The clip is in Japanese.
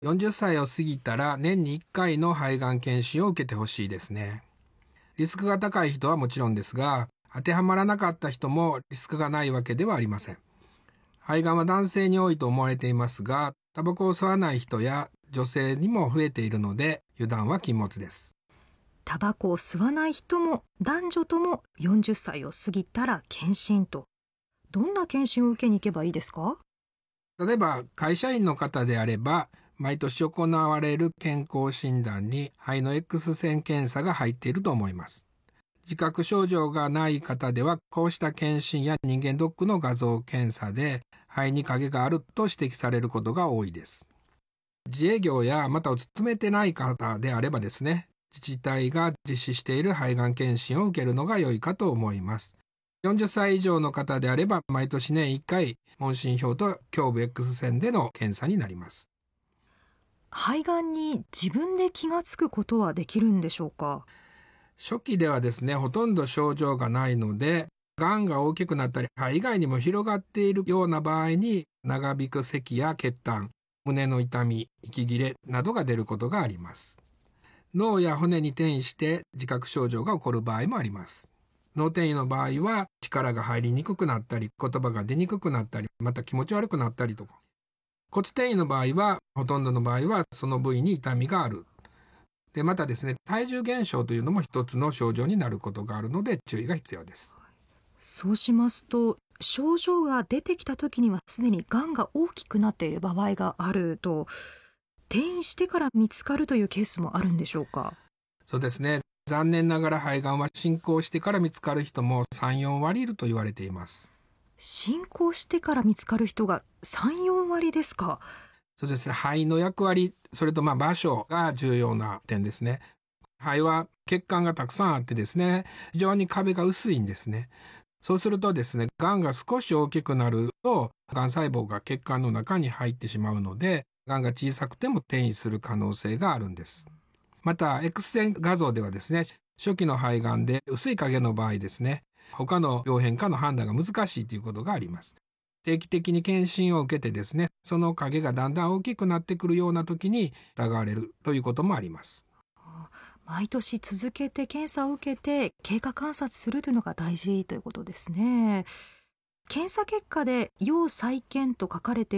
40歳を過ぎたら年に1回の肺がん検診を受けてほしいですね。リスクが高い人はもちろんですが、当てはまらなかった人もリスクがないわけではありません。肺がんは男性に多いと思われていますが、タバコを吸わない人や女性にも増えているので、油断は禁物です。 タバコを吸わない人も男女とも40歳を過ぎたら検診と。どんな検診を受けに行けばいいですか？ 例えば会社員の方であれば、毎年行われる健康診断に肺の X 線検査が入っていると思います。自覚症状がない方では、こうした検診や人間ドックの画像検査で肺に影があると指摘されることが多いです。自営業やまたを勤めてない方であればですね、自治体が実施している肺がん検診を受けるのが良いかと思います。40歳以上の方であれば、毎年年1回、問診票と胸部 X 線での検査になります。 肺がんに自分で気がつくことはできるんでしょうか？ 初期ではですね、ほとんど症状がないので、がんが大きくなったり、肺以外にも広がっているような場合に、長引く咳や血痰、胸の痛み、息切れなどが出ることがあります。脳や骨に転移して自覚症状が起こる場合もあります。脳転移の場合は力が入りにくくなったり、言葉が出にくくなったり、また気持ち悪くなったりとか。骨転移の場合は、ほとんどの場合はその部位に痛みがある。で、またですね、体重減少というのも一つの症状になることがあるので注意が必要です。 そうしますと、症状が出てきた時にはすでにがんが大きくなっている場合があると、転移してから見つかるというケースもあるんでしょうか？ そうですね。残念ながら肺がんは進行してから見つかる人も3、4割いると言われています。 進行してから見つかる人が3、4割ですか？ そうですね。肺の役割、それと場所が重要な点ですね。肺は血管がたくさんあってですね、非常に壁が薄いんですね。そうするとですね、がんが少し大きくなると、がん細胞が血管の中に入ってしまうので、がんが小さくても転移する可能性があるんです。また、X 線画像ではですね、初期の肺がんで薄い影の場合ですね、他の病変かの判断が難しいということがあります。定期的に検診を受けてですね、その影がだんだん大きくなってくるような時に疑われるということもあります。 毎年続けて検査を受けて経過観察するというのが大事ということですね。検査結果で要再検と書かれて